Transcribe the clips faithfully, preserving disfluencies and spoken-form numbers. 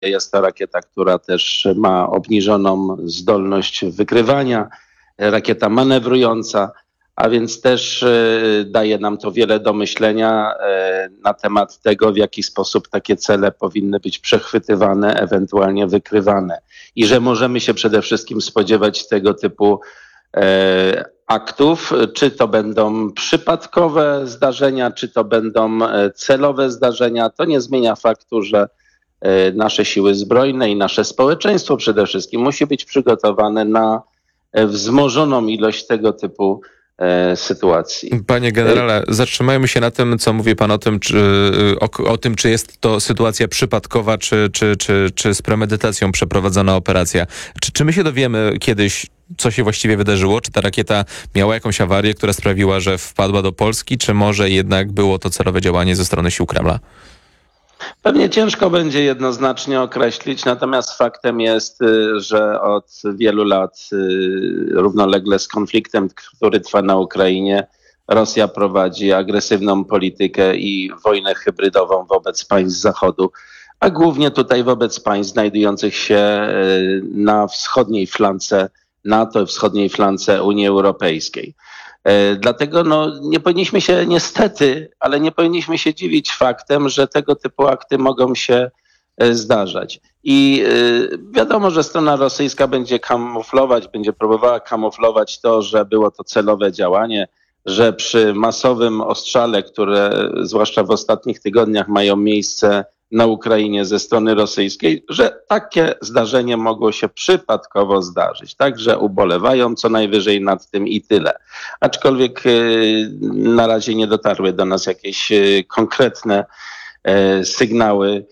Jest to rakieta, która też ma obniżoną zdolność wykrywania, rakieta manewrująca, a więc też daje nam to wiele do myślenia na temat tego, w jaki sposób takie cele powinny być przechwytywane, ewentualnie wykrywane. I że możemy się przede wszystkim spodziewać tego typu aktów, czy to będą przypadkowe zdarzenia, czy to będą celowe zdarzenia. To nie zmienia faktu, że nasze siły zbrojne i nasze społeczeństwo przede wszystkim musi być przygotowane na wzmożoną ilość tego typu sytuacji. Panie generale, zatrzymajmy się na tym, co mówi pan o tym, czy, o, o tym, czy jest to sytuacja przypadkowa, czy, czy, czy, czy z premedytacją przeprowadzona operacja. Czy, czy my się dowiemy kiedyś, co się właściwie wydarzyło? Czy ta rakieta miała jakąś awarię, która sprawiła, że wpadła do Polski, czy może jednak było to celowe działanie ze strony sił Kremla? Pewnie ciężko będzie jednoznacznie określić, natomiast faktem jest, że od wielu lat równolegle z konfliktem, który trwa na Ukrainie, Rosja prowadzi agresywną politykę i wojnę hybrydową wobec państw Zachodu, a głównie tutaj wobec państw znajdujących się na wschodniej flance NATO, wschodniej flance Unii Europejskiej. Dlatego no, nie powinniśmy się niestety, ale nie powinniśmy się dziwić faktem, że tego typu akty mogą się zdarzać. I wiadomo, że strona rosyjska będzie kamuflować, będzie próbowała kamuflować to, że było to celowe działanie, że przy masowym ostrzale, które zwłaszcza w ostatnich tygodniach mają miejsce na Ukrainie ze strony rosyjskiej, że takie zdarzenie mogło się przypadkowo zdarzyć. Także ubolewają co najwyżej nad tym i tyle. Aczkolwiek na razie nie dotarły do nas jakieś konkretne sygnały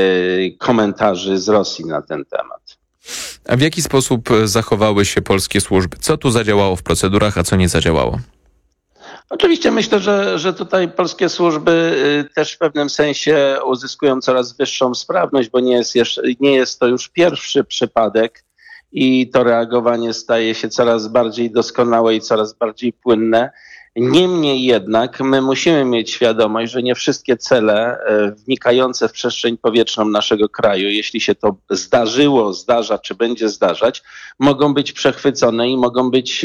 komentarzy z Rosji na ten temat. A w jaki sposób zachowały się polskie służby? Co tu zadziałało w procedurach, a co nie zadziałało? Oczywiście myślę, że, że tutaj polskie służby też w pewnym sensie uzyskują coraz wyższą sprawność, bo nie jest, jeszcze, nie jest to już pierwszy przypadek i to reagowanie staje się coraz bardziej doskonałe i coraz bardziej płynne. Niemniej jednak my musimy mieć świadomość, że nie wszystkie cele wnikające w przestrzeń powietrzną naszego kraju, jeśli się to zdarzyło, zdarza czy będzie zdarzać, mogą być przechwycone i mogą być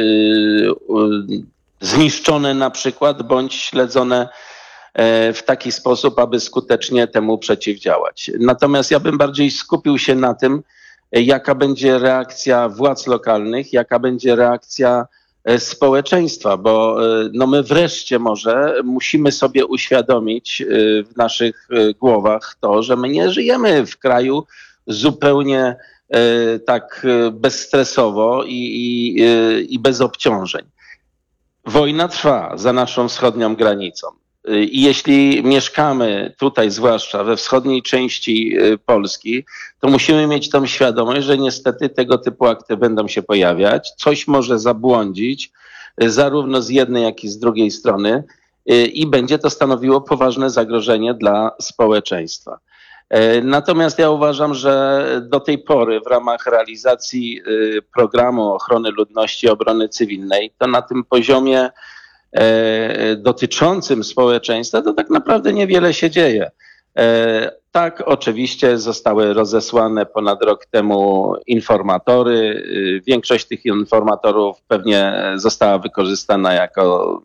zniszczone na przykład, bądź śledzone w taki sposób, aby skutecznie temu przeciwdziałać. Natomiast ja bym bardziej skupił się na tym, jaka będzie reakcja władz lokalnych, jaka będzie reakcja społeczeństwa, bo no my wreszcie może musimy sobie uświadomić w naszych głowach to, że my nie żyjemy w kraju zupełnie tak bezstresowo i, i, i bez obciążeń. Wojna trwa za naszą wschodnią granicą i jeśli mieszkamy tutaj, zwłaszcza we wschodniej części Polski, to musimy mieć tą świadomość, że niestety tego typu akty będą się pojawiać. Coś może zabłądzić zarówno z jednej, jak i z drugiej strony i będzie to stanowiło poważne zagrożenie dla społeczeństwa. Natomiast ja uważam, że do tej pory w ramach realizacji programu ochrony ludności i obrony cywilnej, to na tym poziomie dotyczącym społeczeństwa, to tak naprawdę niewiele się dzieje. Tak, oczywiście zostały rozesłane ponad rok temu informatory. Większość tych informatorów pewnie została wykorzystana jako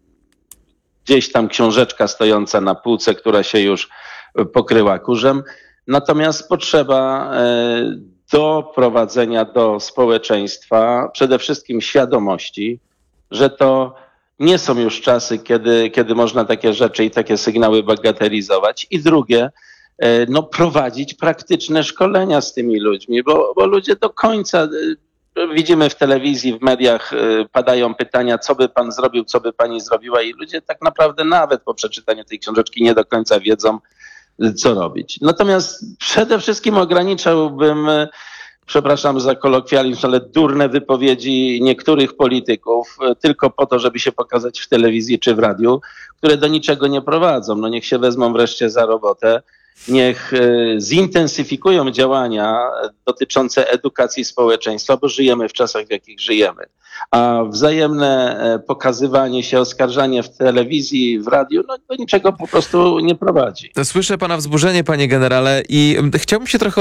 gdzieś tam książeczka stojąca na półce, która się już pokryła kurzem. Natomiast potrzeba doprowadzenia do społeczeństwa przede wszystkim świadomości, że to nie są już czasy, kiedy, kiedy można takie rzeczy i takie sygnały bagatelizować. I drugie, no prowadzić praktyczne szkolenia z tymi ludźmi, bo, bo ludzie do końca, widzimy w telewizji, w mediach padają pytania, co by pan zrobił, co by pani zrobiła i ludzie tak naprawdę nawet po przeczytaniu tej książeczki nie do końca wiedzą, co robić. Natomiast przede wszystkim ograniczałbym, przepraszam za kolokwializm, ale durne wypowiedzi niektórych polityków tylko po to, żeby się pokazać w telewizji czy w radiu, które do niczego nie prowadzą. No niech się wezmą wreszcie za robotę niech zintensyfikują działania dotyczące edukacji społeczeństwa, bo żyjemy w czasach, w jakich żyjemy. A wzajemne pokazywanie się, oskarżanie w telewizji, w radiu, no do niczego po prostu nie prowadzi. Słyszę pana wzburzenie, panie generale, i chciałbym się trochę